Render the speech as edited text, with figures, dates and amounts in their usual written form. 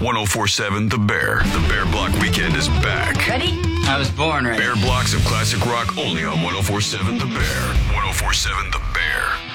1047 The Bear. The Bear Block Weekend is back. Ready? I was born ready. Bear blocks of classic rock only on 1047 The Bear. 1047 The Bear.